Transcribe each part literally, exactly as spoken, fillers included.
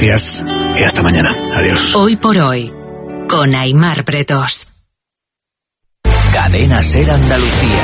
Gracias y hasta mañana. Adiós. Hoy por hoy, con Aimar Bretos. Cadena Ser Andalucía.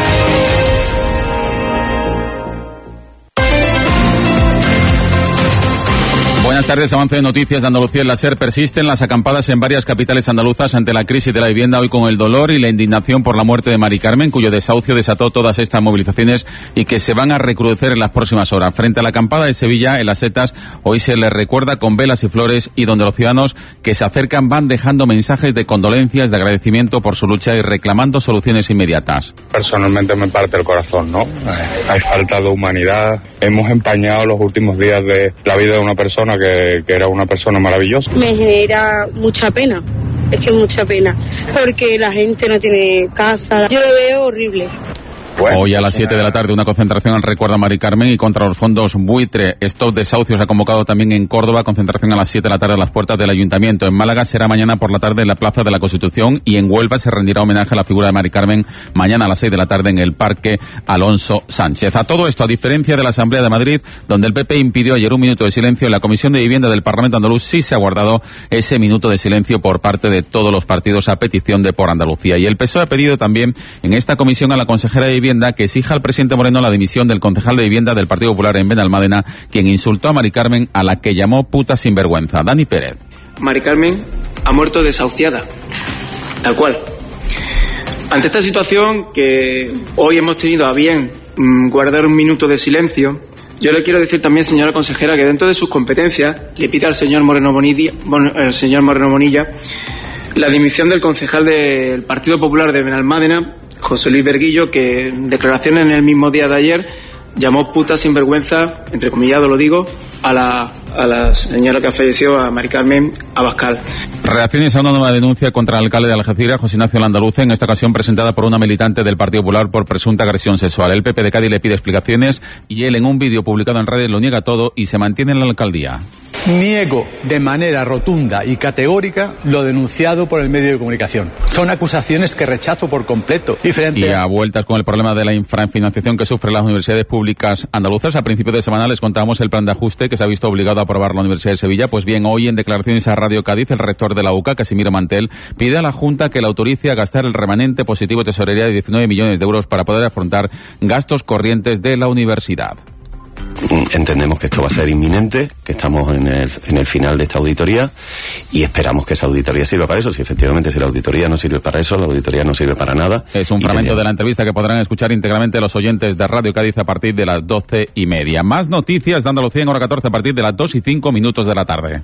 Buenas tardes. Avance de noticias de Andalucía en la SER. Persisten las acampadas en varias capitales andaluzas ante la crisis de la vivienda, hoy con el dolor y la indignación por la muerte de Mari Carmen, cuyo desahucio desató todas estas movilizaciones y que se van a recrudecer en las próximas horas. Frente a la acampada de Sevilla, en las Setas, hoy se les recuerda con velas y flores, y donde los ciudadanos que se acercan van dejando mensajes de condolencias, de agradecimiento por su lucha y reclamando soluciones inmediatas. Personalmente me parte el corazón, ¿no? Hay falta de humanidad. Hemos empañado los últimos días de la vida de una persona que, que era una persona maravillosa. Me genera mucha pena, es que mucha pena, porque la gente no tiene casa. Yo lo veo horrible. Bueno, hoy a las siete de la tarde una concentración al recuerdo a Mari Carmen y contra los fondos buitre. Stop Desahucios ha convocado también en Córdoba concentración a las siete de la tarde a las puertas del Ayuntamiento. En Málaga será mañana por la tarde en la Plaza de la Constitución, y en Huelva se rendirá homenaje a la figura de Mari Carmen mañana a las seis de la tarde en el Parque Alonso Sánchez. A todo esto, a diferencia de la Asamblea de Madrid, donde el P P impidió ayer un minuto de silencio, en la Comisión de Vivienda del Parlamento andaluz sí se ha guardado ese minuto de silencio por parte de todos los partidos a petición de Por Andalucía. Y el P S O E ha pedido también en esta comisión a la consejera de Vivienda que exija al presidente Moreno la dimisión del concejal de Vivienda del Partido Popular en Benalmádena, quien insultó a Mari Carmen, a la que llamó puta sinvergüenza. Dani Pérez. Mari Carmen ha muerto desahuciada, tal cual. Ante esta situación, que hoy hemos tenido a bien mmm, guardar un minuto de silencio, yo le quiero decir también, señora consejera, que dentro de sus competencias le pide al señor Moreno Bonilla, bon, el señor Moreno Bonilla la dimisión del concejal del Partido Popular de Benalmádena, José Luis Berguillo, que en declaraciones en el mismo día de ayer llamó puta sinvergüenza, entrecomillado lo digo, a la, a la señora que ha fallecido, a Mari Carmen Abascal. Reacciones a una nueva denuncia contra el alcalde de Algeciras, José Ignacio Landaluce, en esta ocasión presentada por una militante del Partido Popular por presunta agresión sexual. El P P de Cádiz le pide explicaciones y él, en un vídeo publicado en redes, lo niega todo y se mantiene en la alcaldía. Niego de manera rotunda y categórica lo denunciado por el medio de comunicación. Son acusaciones que rechazo por completo. Diferente... Y a vueltas con el problema de la infrafinanciación que sufren las universidades públicas andaluzas, a principios de semana les contábamos el plan de ajuste que se ha visto obligado a aprobar la Universidad de Sevilla. Pues bien, hoy en declaraciones a Radio Cádiz, el rector de la U C A, Casimiro Mantel, pide a la Junta que la autorice a gastar el remanente positivo de tesorería de diecinueve millones de euros para poder afrontar gastos corrientes de la universidad. Entendemos que esto va a ser inminente, que estamos en el, en el final de esta auditoría y esperamos que esa auditoría sirva para eso. Si efectivamente si la auditoría no sirve para eso, la auditoría no sirve para nada. Es un fragmento de la entrevista que podrán escuchar íntegramente los oyentes de Radio Cádiz a partir de las doce y media. Más noticias de Andalucía en hora catorce a partir de las dos y cinco minutos de la tarde.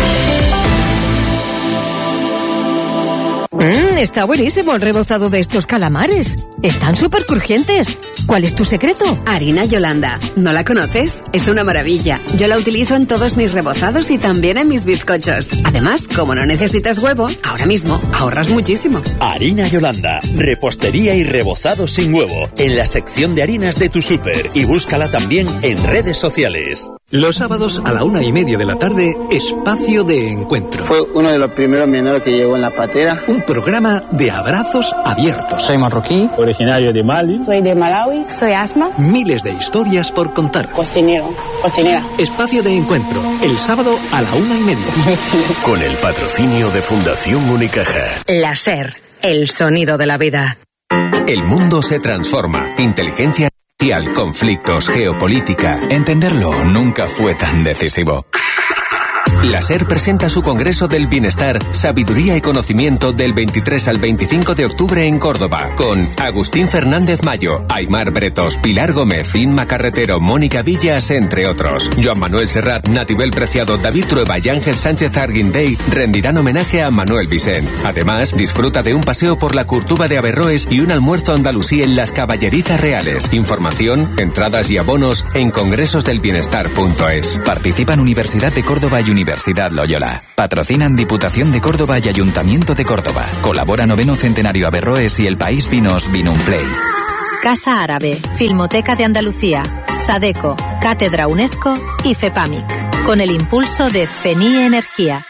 Mmm, está buenísimo el rebozado de estos calamares. Están súper crujientes. ¿Cuál es tu secreto? Harina Yolanda. ¿No la conoces? Es una maravilla. Yo la utilizo en todos mis rebozados y también en mis bizcochos. Además, como no necesitas huevo, ahora mismo ahorras muchísimo. Harina Yolanda. Repostería y rebozado sin huevo. En la sección de harinas de tu súper. Y búscala también en redes sociales. Los sábados a la una y media de la tarde, Espacio de Encuentro. Fue uno de los primeros menores que llegó en la patera. Un programa de abrazos abiertos. Soy marroquí, originario de Mali. Soy de Malawi, soy Asma. Miles de historias por contar. Cocinero, cocinera. Espacio de Encuentro, el sábado a la una y media. Sí. Con el patrocinio de Fundación Unicaja. La SER, el sonido de la vida. El mundo se transforma. Inteligencia artificial, conflictos, geopolítica. Entenderlo nunca fue tan decisivo. La SER presenta su Congreso del Bienestar, Sabiduría y Conocimiento del veintitrés al veinticinco de octubre en Córdoba, con Agustín Fernández Mayo, Aimar Bretos, Pilar Gómez, Inma Carretero, Mónica Villas, entre otros. Joan Manuel Serrat, Natibel Preciado, David Trueba y Ángel Sánchez Arguindey rendirán homenaje a Manuel Vicent. Además, disfruta de un paseo por la Curtuba de Averroes y un almuerzo andalusí en las Caballerizas Reales. Información, entradas y abonos en congresosdelbienestar punto es. Participan Universidad de Córdoba y Universidad Loyola. Patrocinan Diputación de Córdoba y Ayuntamiento de Córdoba. Colabora Noveno Centenario Averroes y El País Vinos Vinumplay. Casa Árabe, Filmoteca de Andalucía, Sadeco, Cátedra UNESCO y FEPAMIC. Con el impulso de FENI Energía.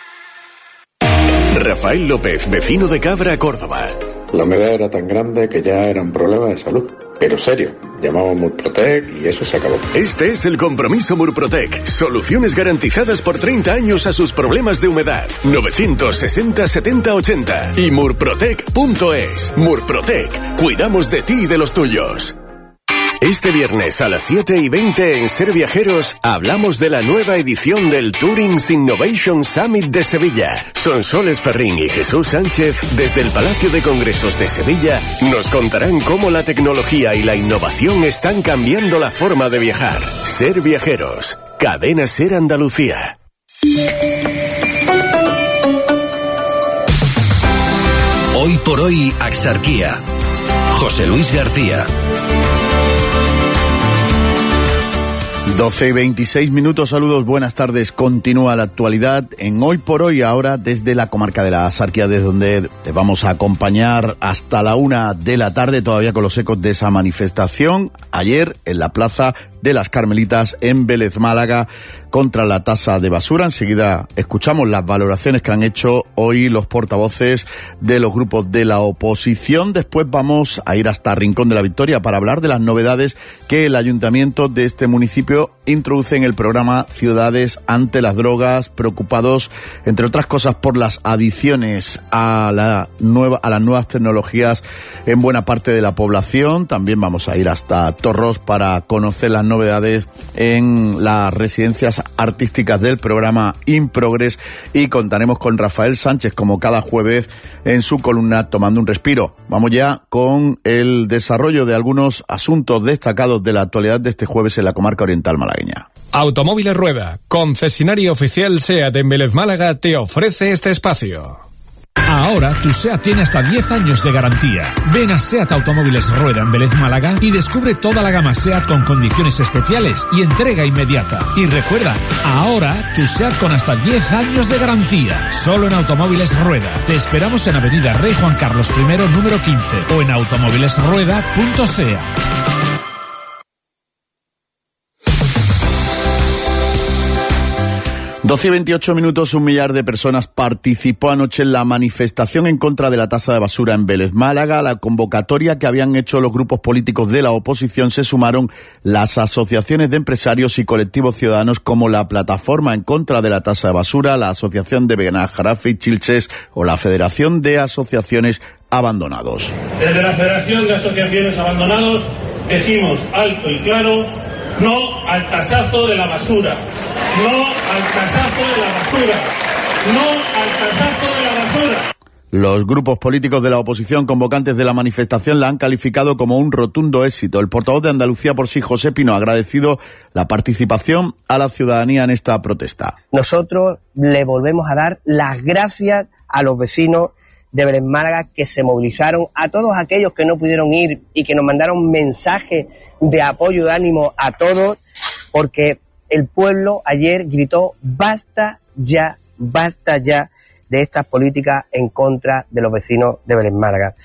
Rafael López, vecino de Cabra, Córdoba. La humedad era tan grande que ya era un problema de salud. pero serio. Llamamos Murprotec y eso se acabó. Este es el compromiso Murprotec. Soluciones garantizadas por treinta años a sus problemas de humedad. novecientos sesenta setenta ochenta y murprotec punto es. Murprotec. Cuidamos de ti y de los tuyos. Este viernes a las siete y veinte en Ser Viajeros hablamos de la nueva edición del Tourings Innovation Summit de Sevilla. Sonsoles Ferrín y Jesús Sánchez, desde el Palacio de Congresos de Sevilla, nos contarán cómo la tecnología y la innovación están cambiando la forma de viajar. Ser Viajeros, Cadena Ser Andalucía. Hoy por hoy, Axarquía. José Luis García. doce y veintiséis minutos, saludos, buenas tardes. Continúa la actualidad en Hoy por Hoy, ahora desde la comarca de la Axarquía, desde donde te vamos a acompañar hasta la una de la tarde, todavía con los ecos de esa manifestación ayer en la Plaza de las Carmelitas en Vélez, Málaga, contra la tasa de basura. Enseguida escuchamos las valoraciones que han hecho hoy los portavoces de los grupos de la oposición. Después vamos a ir hasta Rincón de la Victoria para hablar de las novedades que el ayuntamiento de este municipio introduce en el programa Ciudades ante las drogas, preocupados, entre otras cosas, por las adicciones a la nueva, a las nuevas tecnologías en buena parte de la población. También vamos a ir hasta Torros para conocer las novedades en las residencias artísticas del programa In Progress, y contaremos con Rafael Sánchez, como cada jueves, en su columna Tomando un Respiro. Vamos ya con el desarrollo de algunos asuntos destacados de la actualidad de este jueves en la comarca oriental malagueña. Automóviles Rueda, concesionario oficial SEAT en Vélez, Málaga, te ofrece este espacio. Ahora tu SEAT tiene hasta diez años de garantía. Ven a SEAT Automóviles Rueda en Vélez, Málaga y descubre toda la gama SEAT con condiciones especiales y entrega inmediata. Y recuerda, ahora tu SEAT con hasta diez años de garantía. Solo en Automóviles Rueda. Te esperamos en Avenida Rey Juan Carlos primero, número quince, o en automóviles rueda punto seat. doce y veintiocho minutos, un millar de personas participó anoche en la manifestación en contra de la tasa de basura en Vélez, Málaga. A la convocatoria que habían hecho los grupos políticos de la oposición se sumaron las asociaciones de empresarios y colectivos ciudadanos como la Plataforma en contra de la tasa de basura, la Asociación de Benajarafe y Chilches o la Federación de Asociaciones Abandonados. Desde la Federación de Asociaciones Abandonados decimos alto y claro: no al tasazo de la basura, no al tasazo de la basura, no al tasazo de la basura. Los grupos políticos de la oposición convocantes de la manifestación la han calificado como un rotundo éxito. El portavoz de Andalucía por Sí, José Pino, ha agradecido la participación a la ciudadanía en esta protesta. Nosotros le volvemos a dar las gracias a los vecinos de Vélez, Málaga, que se movilizaron, a todos aquellos que no pudieron ir y que nos mandaron mensajes de apoyo y de ánimo a todos, porque el pueblo ayer gritó basta ya, basta ya de estas políticas en contra de los vecinos de Vélez, Málaga.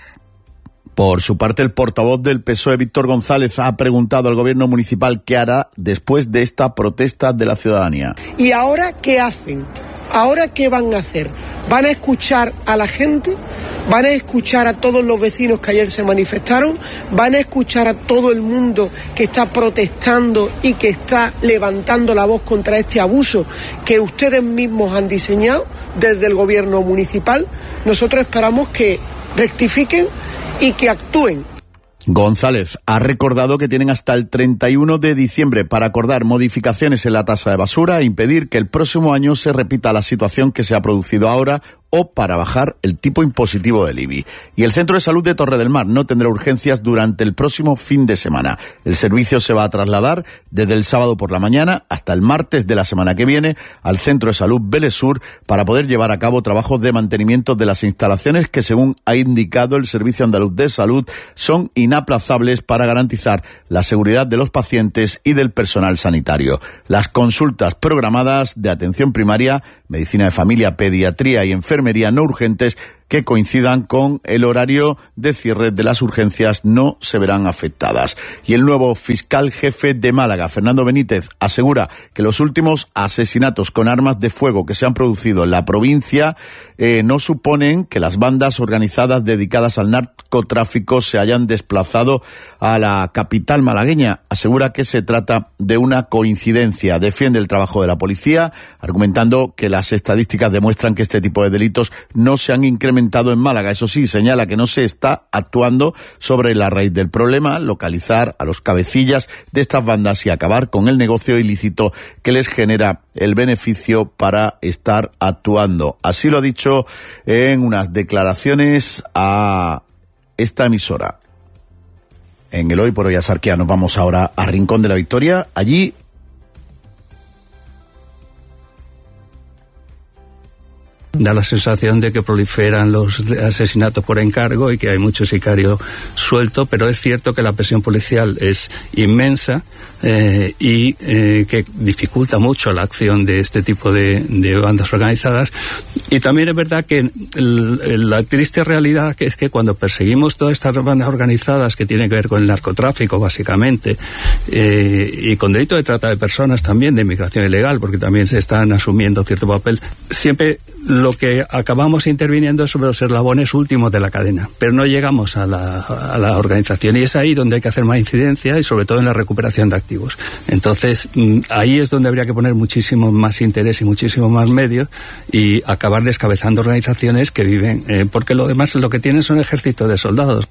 Por su parte, el portavoz del P S O E, Víctor González, ha preguntado al gobierno municipal qué hará después de esta protesta de la ciudadanía. ¿Y ahora qué hacen? ¿Ahora qué van a hacer? ¿Van a escuchar a la gente? ¿Van a escuchar a todos los vecinos que ayer se manifestaron? ¿Van a escuchar a todo el mundo que está protestando y que está levantando la voz contra este abuso que ustedes mismos han diseñado desde el gobierno municipal? Nosotros esperamos que rectifiquen y que actúen. González ha recordado que tienen hasta el treinta y uno de diciembre para acordar modificaciones en la tasa de basura e impedir que el próximo año se repita la situación que se ha producido ahora, o para bajar el tipo impositivo del I B I. Y el Centro de Salud de Torre del Mar no tendrá urgencias durante el próximo fin de semana. El servicio se va a trasladar desde el sábado por la mañana hasta el martes de la semana que viene al Centro de Salud Vélez Sur para poder llevar a cabo trabajos de mantenimiento de las instalaciones que, según ha indicado el Servicio Andaluz de Salud, son inaplazables para garantizar la seguridad de los pacientes y del personal sanitario. Las consultas programadas de atención primaria, medicina de familia, pediatría y enfermería no urgentes que coincidan con el horario de cierre de las urgencias no se verán afectadas. Y el nuevo fiscal jefe de Málaga, Fernando Benítez, asegura que los últimos asesinatos con armas de fuego que se han producido en la provincia eh, no suponen que las bandas organizadas dedicadas al narcotráfico se hayan desplazado a la capital malagueña. Asegura que se trata de una coincidencia. Defiende el trabajo de la policía, argumentando que las estadísticas demuestran que este tipo de delitos no se han incrementado en Málaga. Eso sí, señala que no se está actuando sobre la raíz del problema, localizar a los cabecillas de estas bandas y acabar con el negocio ilícito que les genera el beneficio para estar actuando. Así lo ha dicho en unas declaraciones a esta emisora. En el Hoy por Hoy Asarquía nos vamos ahora a Rincón de la Victoria. Allí da la sensación de que proliferan los asesinatos por encargo y que hay mucho sicario suelto, pero es cierto que la presión policial es inmensa eh, y eh, que dificulta mucho la acción de este tipo de, de bandas organizadas. Y también es verdad que el, la triste realidad que es que cuando perseguimos todas estas bandas organizadas que tienen que ver con el narcotráfico básicamente eh, y con delito de trata de personas también, de inmigración ilegal, porque también se están asumiendo cierto papel, siempre lo que acabamos interviniendo es sobre los eslabones últimos de la cadena, pero no llegamos a la, a la organización, y es ahí donde hay que hacer más incidencia y sobre todo en la recuperación de activos. Entonces ahí es donde habría que poner muchísimo más interés y muchísimo más medios y acabar descabezando organizaciones que viven, eh, porque lo demás lo que tienen son ejércitos de soldados.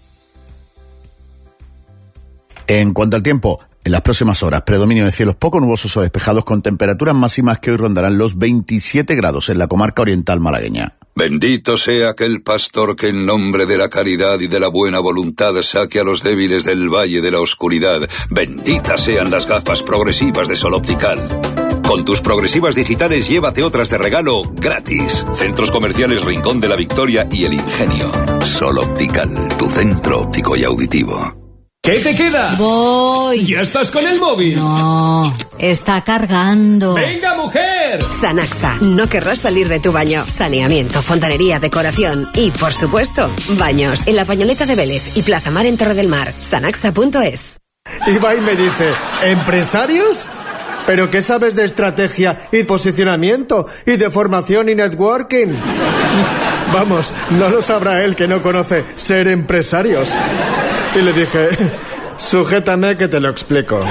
En cuanto al tiempo, en las próximas horas, predominio de cielos poco nubosos o despejados con temperaturas máximas que hoy rondarán los veintisiete grados en la comarca oriental malagueña. Bendito sea aquel pastor que en nombre de la caridad y de la buena voluntad saque a los débiles del valle de la oscuridad. Benditas sean las gafas progresivas de Sol Optical. Con tus progresivas digitales llévate otras de regalo gratis. Centros comerciales Rincón de la Victoria y El Ingenio. Sol Optical, tu centro óptico y auditivo. ¿Qué te queda? Voy. ¿Ya estás con el móvil? No, está cargando. ¡Venga, mujer! Sanaxa, no querrás salir de tu baño. Saneamiento, fontanería, decoración y, por supuesto, baños. En la Pañoleta de Vélez y Plaza Mar en Torre del Mar. Sanaxa punto es. Ibai me dice, ¿empresarios? ¿Pero qué sabes de estrategia y posicionamiento y de formación y networking? Vamos, no lo sabrá él que no conoce ser empresarios. Y le dije, sujétame que te lo explico.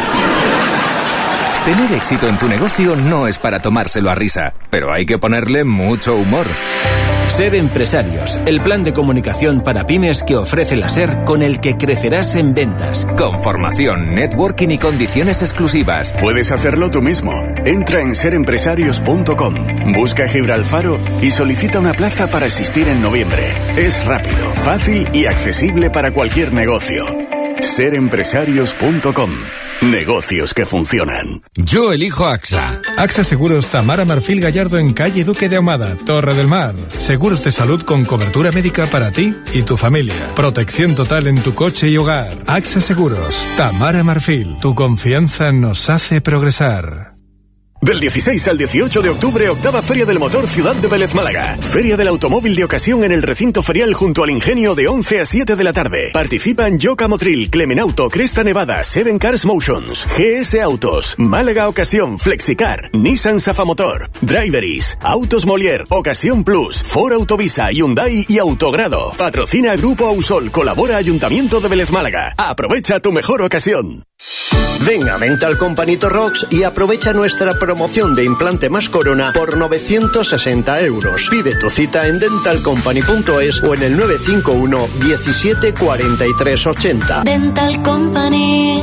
Tener éxito en tu negocio no es para tomárselo a risa, pero hay que ponerle mucho humor. Ser Empresarios, el plan de comunicación para pymes que ofrece la SER, con el que crecerás en ventas. Con formación, networking y condiciones exclusivas. Puedes hacerlo tú mismo. Entra en ser empresarios punto com, busca Gibralfaro y solicita una plaza para asistir en noviembre. Es rápido, fácil y accesible para cualquier negocio. ser empresarios punto com. Negocios que funcionan. Yo elijo AXA. AXA Seguros Tamara Marfil Gallardo en calle Duque de Ahumada, Torre del Mar. Seguros de salud con cobertura médica para ti y tu familia. Protección total en tu coche y hogar. AXA Seguros Tamara Marfil. Tu confianza nos hace progresar. Del dieciséis al dieciocho de octubre, octava Feria del Motor Ciudad de Vélez Málaga. Feria del automóvil de ocasión en el recinto ferial junto al Ingenio de once a siete de la tarde. Participan Yoka Motril, Clemenauto, Cresta Nevada, Seven Cars Motions, G S Autos, Málaga Ocasión, Flexicar, Nissan Safamotor, Driveris, Autos Molière, Ocasión Plus, Ford Autovisa, Hyundai y Autogrado. Patrocina Grupo Ausol, colabora Ayuntamiento de Vélez Málaga. Aprovecha tu mejor ocasión. Ven a Dental Company Torrox y aprovecha nuestra promoción de implante más corona por novecientos sesenta euros. Pide tu cita en dental company punto es o en el nueve cinco uno diecisiete cuarenta y tres ochenta. Dental Company,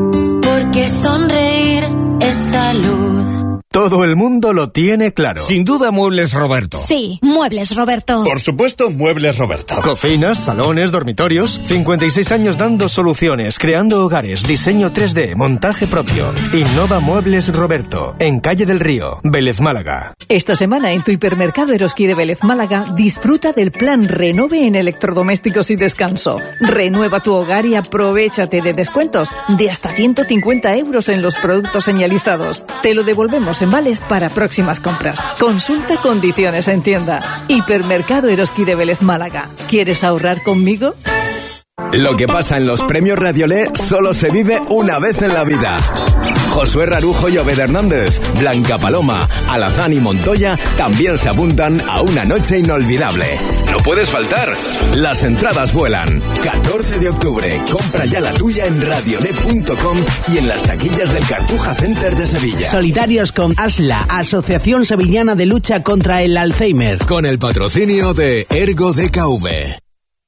porque sonreír es salud. Todo el mundo lo tiene claro. Sin duda, Muebles Roberto. Sí, Muebles Roberto. Por supuesto, Muebles Roberto. Cocinas, salones, dormitorios. cincuenta y seis años dando soluciones, creando hogares, diseño tres D, montaje propio. Innova Muebles Roberto, en Calle del Río, Vélez Málaga. Esta semana en tu hipermercado Eroski de Vélez Málaga, disfruta del plan Renove en electrodomésticos y descanso. Renueva tu hogar y aprovéchate de descuentos de hasta ciento cincuenta euros en los productos señalizados. Te lo devolvemos en en vales para próximas compras. Consulta condiciones en tienda. Hipermercado Eroski de Vélez Málaga. ¿Quieres ahorrar conmigo? Lo que pasa en los premios Radiolé solo se vive una vez en la vida. Josué Rarujo y Obed Hernández, Blanca Paloma, Alazán y Montoya también se apuntan a una noche inolvidable. No puedes faltar. Las entradas vuelan. catorce de octubre. Compra ya la tuya en radiolé punto com y en las taquillas del Cartuja Center de Sevilla. Solidarios con ASLA, Asociación Sevillana de Lucha contra el Alzheimer. Con el patrocinio de Ergo D K V.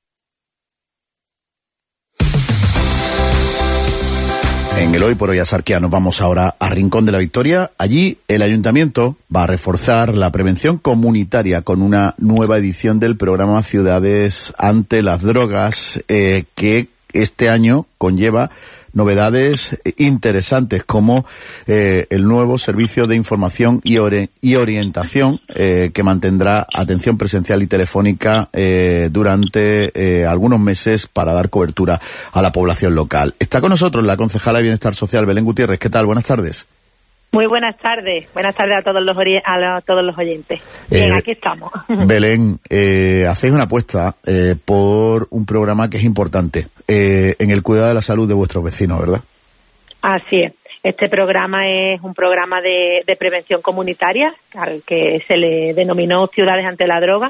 En el Hoy por Hoy Asarquiano vamos ahora a Rincón de la Victoria. Allí el Ayuntamiento va a reforzar la prevención comunitaria con una nueva edición del programa Ciudades ante las Drogas, eh, que este año conlleva novedades interesantes como eh, el nuevo servicio de información y, ori- y orientación eh, que mantendrá atención presencial y telefónica eh, durante eh, algunos meses para dar cobertura a la población local. Está con nosotros la concejala de Bienestar Social, Belén Gutiérrez. ¿Qué tal? Buenas tardes. Muy buenas tardes. Buenas tardes a todos los ori- a la- todos los oyentes. Bien, eh, aquí estamos. Belén, eh, hacéis una apuesta eh, por un programa que es importante eh, en el cuidado de la salud de vuestros vecinos, ¿verdad? Así es. Este programa es un programa de, de prevención comunitaria, al que se le denominó Ciudades ante la Droga.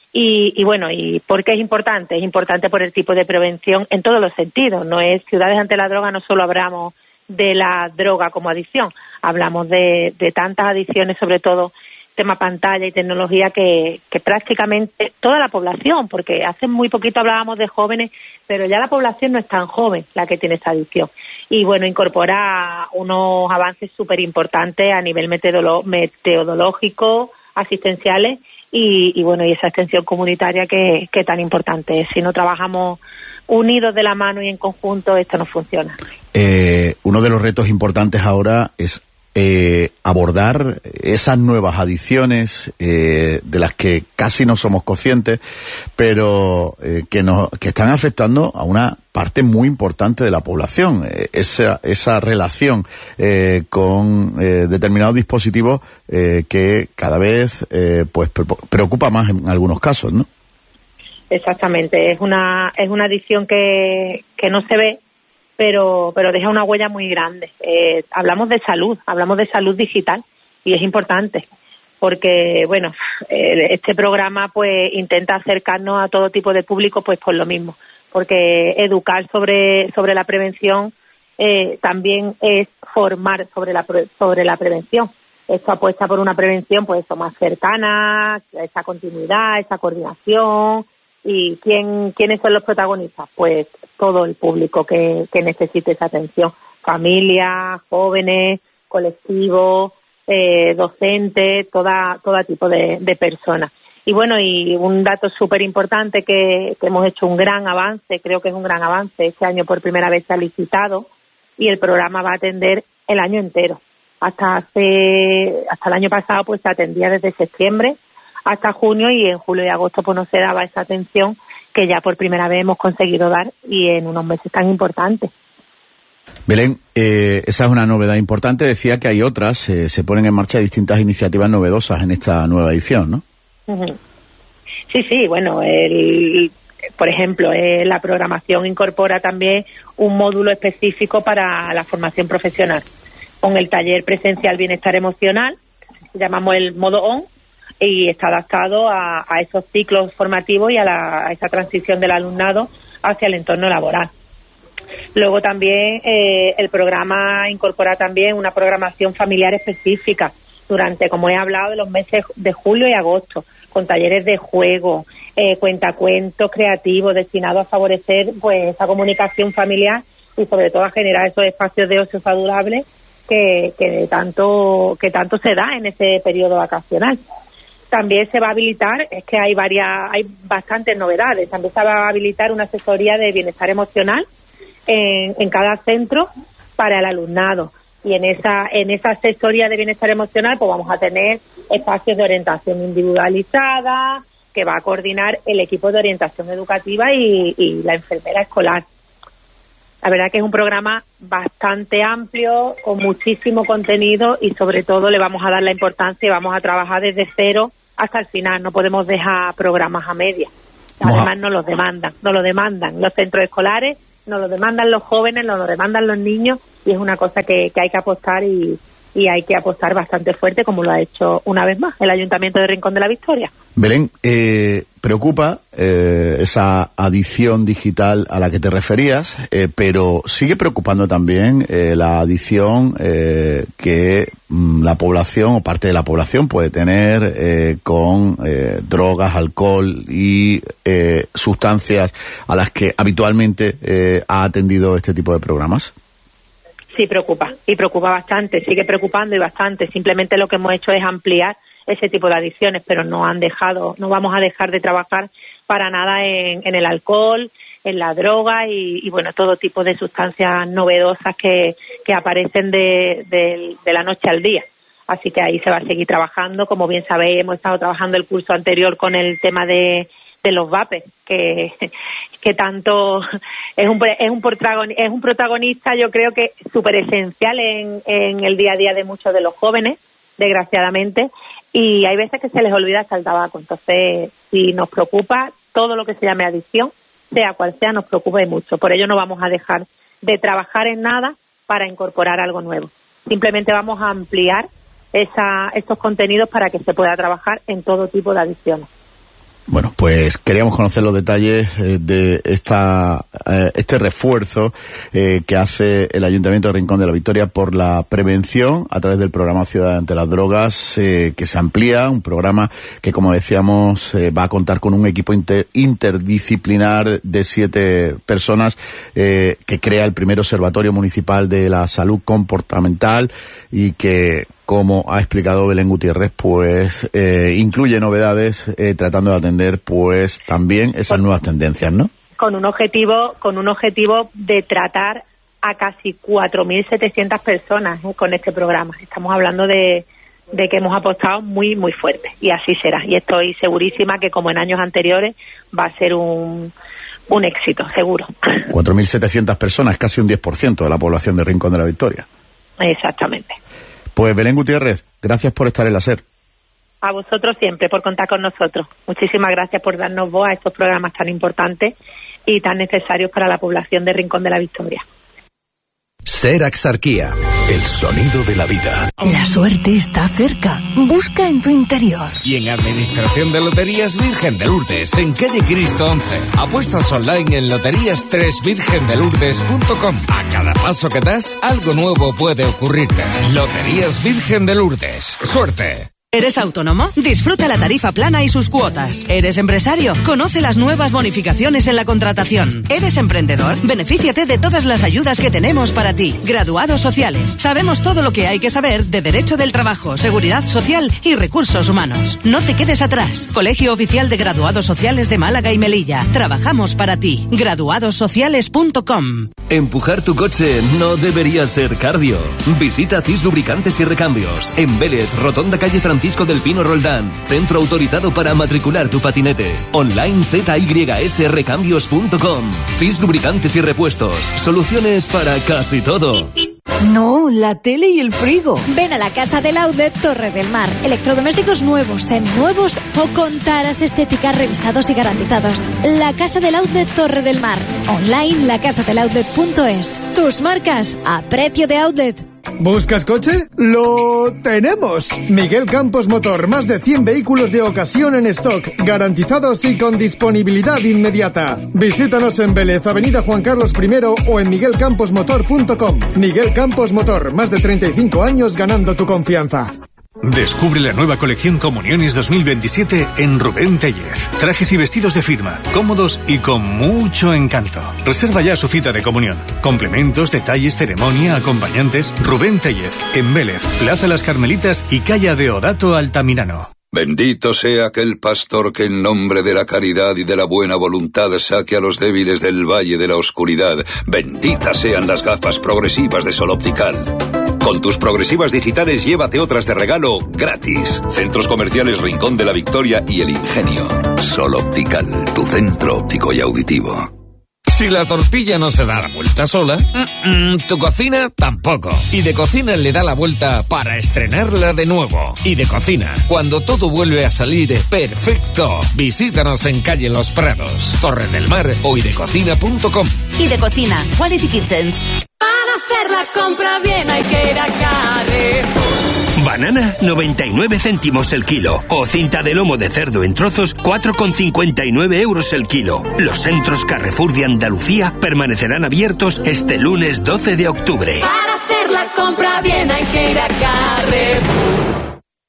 Y, y bueno, ¿y por qué es importante? Es importante por el tipo de prevención en todos los sentidos. No es Ciudades ante la Droga, no solo hablamos de la droga como adicción, hablamos de, de tantas adicciones, sobre todo tema pantalla y tecnología, que, que prácticamente toda la población, porque hace muy poquito hablábamos de jóvenes, pero ya la población no es tan joven la que tiene esta adicción. Y bueno, incorpora unos avances súper importantes a nivel meteorolo- meteorológico, asistenciales y, y bueno, y esa extensión comunitaria que, que tan importante es. Si no trabajamos unidos de la mano y en conjunto, esto no funciona. Eh, uno de los retos importantes ahora es eh, abordar esas nuevas adicciones eh, de las que casi no somos conscientes, pero eh, que nos que están afectando a una parte muy importante de la población. Eh, esa esa relación eh, con eh, determinados dispositivos eh, que cada vez eh, pues pre- preocupa más en algunos casos, ¿no? Exactamente, es una es una adicción que, que no se ve, pero pero deja una huella muy grande. Eh, hablamos de salud, hablamos de salud digital y es importante porque, bueno, eh, este programa pues intenta acercarnos a todo tipo de público pues por lo mismo, porque educar sobre sobre la prevención eh, también es formar sobre la sobre la prevención. Esto apuesta por una prevención pues eso, más cercana, esa continuidad, esa coordinación. ¿Y quién, quiénes son los protagonistas? Pues todo el público que, que necesite esa atención. Familias, jóvenes, colectivos, eh, docentes, toda, todo tipo de, de personas. Y bueno, y un dato súper importante que, que hemos hecho un gran avance, creo que es un gran avance, este año por primera vez se ha licitado y el programa va a atender el año entero. Hasta hace, hasta el año pasado pues se atendía desde septiembre hasta junio y en julio y agosto pues no se daba esa atención que ya por primera vez hemos conseguido dar y en unos meses tan importantes. Belén, eh, esa es una novedad importante. Decía que hay otras, eh, se ponen en marcha distintas iniciativas novedosas en esta nueva edición, ¿no? Uh-huh. Sí, sí, bueno, el, por ejemplo, eh, la programación incorpora también un módulo específico para la formación profesional con el taller presencial Bienestar Emocional, llamamos el modo ON, y está adaptado a, a esos ciclos formativos y a, la, a esa transición del alumnado hacia el entorno laboral. Luego también eh, el programa incorpora también una programación familiar específica durante, como he hablado, de los meses de julio y agosto, con talleres de juego, eh, cuentacuentos creativos destinados a favorecer pues esa comunicación familiar y sobre todo a generar esos espacios de ocio saludable que, que tanto que tanto se da en ese periodo vacacional. También se va a habilitar, es que hay varias, hay bastantes novedades, también se va a habilitar una asesoría de bienestar emocional en, en cada centro para el alumnado. Y en esa, en esa asesoría de bienestar emocional pues vamos a tener espacios de orientación individualizada que va a coordinar el equipo de orientación educativa y, y la enfermera escolar. La verdad que es un programa bastante amplio, con muchísimo contenido y sobre todo le vamos a dar la importancia y vamos a trabajar desde cero hasta el final. No podemos dejar programas a medias. Además nos los demandan, nos lo demandan los centros escolares, nos lo demandan los jóvenes, nos lo demandan los niños y es una cosa que, que hay que apostar y, y hay que apostar bastante fuerte, como lo ha hecho una vez más el Ayuntamiento de Rincón de la Victoria. Belén, eh, preocupa eh, esa adicción digital a la que te referías, eh, pero sigue preocupando también eh, la adicción eh, que mm, la población o parte de la población puede tener eh, con eh, drogas, alcohol y eh, sustancias a las que habitualmente eh, ha atendido este tipo de programas. Sí, preocupa, y preocupa bastante, sigue preocupando y bastante. Simplemente lo que hemos hecho es ampliar ese tipo de adicciones, pero no han dejado, no vamos a dejar de trabajar para nada en, en el alcohol, en la droga y, y bueno, todo tipo de sustancias novedosas que, que aparecen de, de, de la noche al día. Así que ahí se va a seguir trabajando. Como bien sabéis, hemos estado trabajando el curso anterior con el tema de, de los vapes, que, que tanto es un, es un protagonista, es un protagonista yo creo que súper esencial en, en el día a día de muchos de los jóvenes, desgraciadamente, y hay veces que se les olvida hasta el tabaco. Entonces, si nos preocupa todo lo que se llame adicción, sea cual sea, nos preocupa y mucho. Por ello no vamos a dejar de trabajar en nada para incorporar algo nuevo. Simplemente vamos a ampliar esa, estos contenidos para que se pueda trabajar en todo tipo de adicciones. Bueno, pues queríamos conocer los detalles eh, de esta eh, este refuerzo eh, que hace el Ayuntamiento de Rincón de la Victoria por la prevención a través del programa Ciudad ante las Drogas, eh, que se amplía, un programa que, como decíamos, eh, va a contar con un equipo inter, interdisciplinar de siete personas eh, que crea el primer Observatorio Municipal de la Salud Comportamental y que, como ha explicado Belén Gutiérrez, pues eh, incluye novedades eh, tratando de atender pues también esas nuevas tendencias, ¿no? Con un objetivo, con un objetivo de tratar a casi cuatro mil setecientas personas ¿eh? Con este programa. Estamos hablando de, de que hemos apostado muy, muy fuerte y así será. Y estoy segurísima que, como en años anteriores, va a ser un, un éxito, seguro. cuatro mil setecientas personas, casi un diez por ciento de la población de Rincón de la Victoria. Exactamente. Pues Belén Gutiérrez, gracias por estar en la SER. A vosotros siempre, por contar con nosotros. Muchísimas gracias por darnos voz a estos programas tan importantes y tan necesarios para la población de Rincón de la Victoria. SER Axarquía, el sonido de la vida. La suerte está cerca. Busca en tu interior. Y en Administración de Loterías Virgen de Lourdes, en calle Cristo once. Apuestas online en loterías tres virgen de lourdes punto com. A cada paso que das, algo nuevo puede ocurrirte. Loterías Virgen de Lourdes. ¡Suerte! ¿Eres autónomo? Disfruta la tarifa plana y sus cuotas. ¿Eres empresario? Conoce las nuevas bonificaciones en la contratación. ¿Eres emprendedor? Benefíciate de todas las ayudas que tenemos para ti. Graduados sociales. Sabemos todo lo que hay que saber de Derecho del Trabajo, Seguridad Social y Recursos Humanos. No te quedes atrás. Colegio Oficial de Graduados Sociales de Málaga y Melilla. Trabajamos para ti. graduados sociales punto com. Empujar tu coche no debería ser cardio. Visita Cis Lubricantes y Recambios en Vélez, Rotonda Calle Francisco del Pino Roldán. Centro autorizado para matricular tu patinete. Online z y s recambios punto com. Cis Lubricantes y Repuestos. Soluciones para casi todo. No, la tele y el frigo. Ven a la Casa del Outlet Torre del Mar. Electrodomésticos nuevos, seminuevos o con taras estéticas revisados y garantizados. La Casa del Outlet Torre del Mar. Online la casa del outlet punto es. Tus marcas a precio de outlet. ¿Buscas coche? ¡Lo tenemos! Miguel Campos Motor, más de cien vehículos de ocasión en stock, garantizados y con disponibilidad inmediata. Visítanos en Vélez, Avenida Juan Carlos primero o en miguel campos motor punto com. Miguel Campos Motor, más de treinta y cinco años ganando tu confianza. Descubre la nueva colección Comuniones dos mil veintisiete en Rubén Tellez. Trajes y vestidos de firma, cómodos y con mucho encanto. Reserva ya su cita de comunión. Complementos, detalles, ceremonia, acompañantes. Rubén Tellez, en Vélez, Plaza Las Carmelitas y Calle Deodato Altamirano. Bendito sea aquel pastor que en nombre de la caridad y de la buena voluntad saque a los débiles del valle de la oscuridad. Benditas sean las gafas progresivas de Sol Optical. Con tus progresivas digitales llévate otras de regalo gratis. Centros Comerciales Rincón de la Victoria y El Ingenio. Sol Optical, tu centro óptico y auditivo. Si la tortilla no se da la vuelta sola, mm, mm, tu cocina tampoco. Y de Cocina le da la vuelta para estrenarla de nuevo. Y de Cocina, cuando todo vuelve a salir perfecto. Visítanos en calle Los Prados, Torre del Mar o idecocina punto com. Idecocina, Quality Kitchens. Para hacer la compra bien hay que ir a Carrefour. Banana, noventa y nueve céntimos el kilo. O cinta de lomo de cerdo en trozos, cuatro con cincuenta y nueve euros el kilo. Los centros Carrefour de Andalucía permanecerán abiertos este lunes doce de octubre. Para hacer la compra bien hay que ir a Carrefour.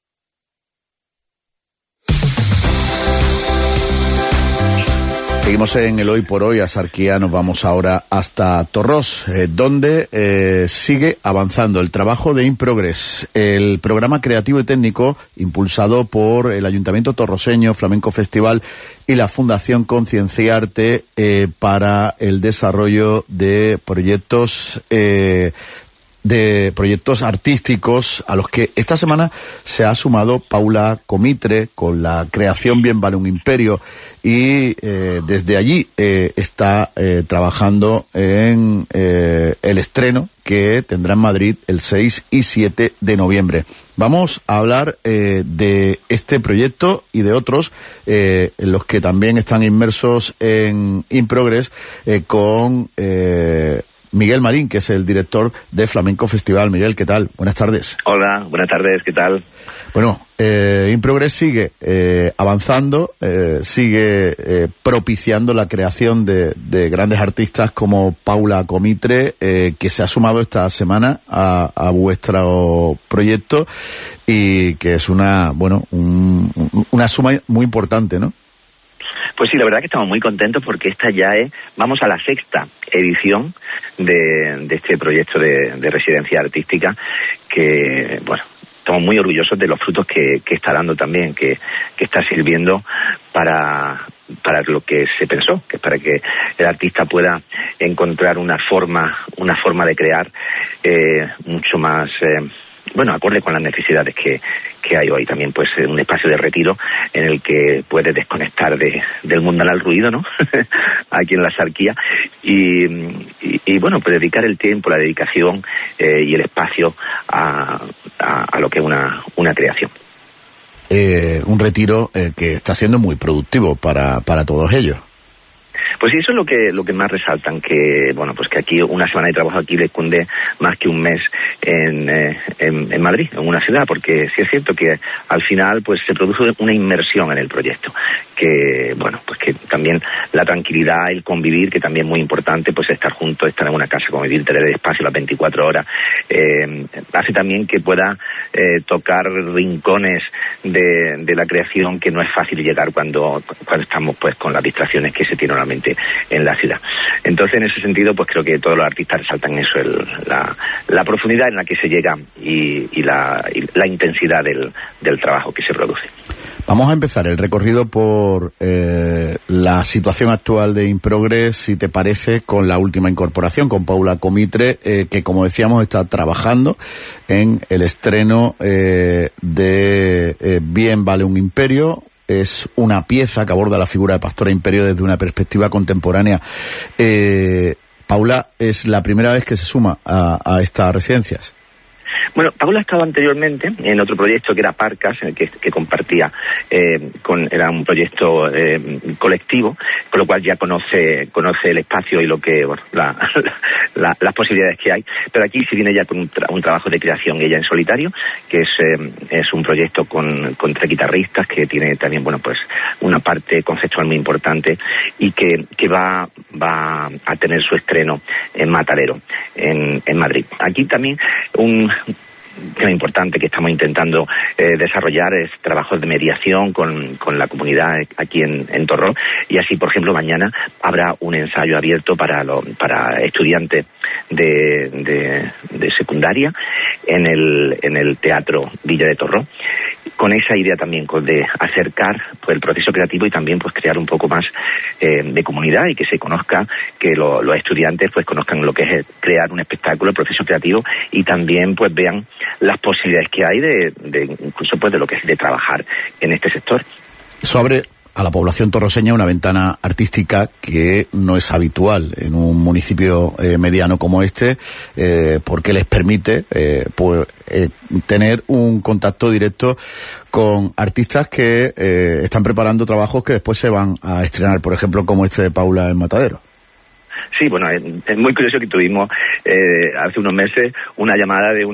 Seguimos en el Hoy por Hoy, Asarquía. Nos vamos ahora hasta Torros, eh, donde eh, sigue avanzando el trabajo de InProgress, el programa creativo y técnico impulsado por el Ayuntamiento torroseño, Flamenco Festival y la Fundación Concienciarte eh, para el desarrollo de proyectos eh, de proyectos artísticos a los que esta semana se ha sumado Paula Comitre con la creación Bien vale un imperio y eh, desde allí eh, está eh, trabajando en eh, el estreno que tendrá en Madrid el seis y siete de noviembre. Vamos a hablar eh, de este proyecto y de otros eh, en los que también están inmersos en InProgress eh, con eh, Miguel Marín, que es el director de Flamenco Festival. Miguel, ¿qué tal? Buenas tardes. Hola, buenas tardes, ¿qué tal? Bueno, eh, InProgress sigue eh, avanzando, eh, sigue eh, propiciando la creación de, de grandes artistas como Paula Comitre, eh, que se ha sumado esta semana a, a vuestro proyecto y que es una, bueno, un, una suma muy importante, ¿no? Pues sí, la verdad que estamos muy contentos porque esta ya es, vamos a la sexta edición de, de este proyecto de, de residencia artística que, bueno, estamos muy orgullosos de los frutos que, que está dando también, que, que está sirviendo para, para lo que se pensó, que es para que el artista pueda encontrar una forma, una forma de crear eh, mucho más... Eh, bueno, acorde con las necesidades que, que hay hoy. También pues un espacio de retiro en el que puedes desconectar de, del mundanal ruido, ¿no? Aquí en la Asarquía y, y, y bueno, pues dedicar el tiempo, la dedicación eh, y el espacio a, a, a lo que es una, una creación. Eh, un retiro eh, que está siendo muy productivo para, para todos ellos. Pues sí, eso es lo que lo que más resaltan, que bueno, pues que aquí una semana de trabajo aquí le cunde más que un mes en, eh, en, en Madrid, en una ciudad, porque sí es cierto que al final pues se produce una inmersión en el proyecto, que bueno, pues que también la tranquilidad, el convivir, que también es muy importante, pues estar juntos, estar en una casa, convivir, tener el espacio las veinticuatro horas, eh, hace también que pueda eh, tocar rincones de, de la creación que no es fácil llegar cuando, cuando estamos pues con las distracciones que se tienen normalmente en la ciudad. Entonces, en ese sentido, pues creo que todos los artistas resaltan eso, el, la, la profundidad en la que se llega y, y, la, y la intensidad del, del trabajo que se produce. Vamos a empezar el recorrido por eh, la situación actual de InProgress, si te parece, con la última incorporación, con Paula Comitre, eh, que como decíamos está trabajando en el estreno eh, de eh, Bien vale un imperio. Es una pieza que aborda la figura de Pastora Imperio desde una perspectiva contemporánea. Eh, Paula, ¿es la primera vez que se suma a, a estas residencias? Bueno, Paula ha estado anteriormente en otro proyecto que era Parcas, en el que, que compartía, eh, con, era un proyecto eh, colectivo, con lo cual ya conoce conoce el espacio y lo que, bueno, la, la, las posibilidades que hay. Pero aquí sí viene ya con un, tra un trabajo de creación ella en solitario, que es eh, es un proyecto con, con tres guitarristas que tiene también, bueno, pues una parte conceptual muy importante y que, que va va a tener su estreno en Matalero, en, en Madrid. Aquí también un tema importante que estamos intentando eh, desarrollar es trabajos de mediación con, con la comunidad aquí en, en Torrón, y así, por ejemplo, mañana habrá un ensayo abierto para lo, para estudiantes de, de, de secundaria en el, en el Teatro Villa de Torrón, con esa idea también con de acercar pues el proceso creativo y también pues crear un poco más eh, de comunidad y que se conozca, que lo, los estudiantes pues conozcan lo que es crear un espectáculo, el proceso creativo, y también pues vean las posibilidades que hay de, de incluso pues de lo que es de trabajar en este sector. Eso abre a la población torroseña una ventana artística que no es habitual en un municipio eh, mediano como este, eh, porque les permite eh, pues eh, tener un contacto directo con artistas que eh, están preparando trabajos que después se van a estrenar, por ejemplo, como este de Paula en Matadero. Sí, bueno, es, es muy curioso que tuvimos eh, hace unos meses una llamada de un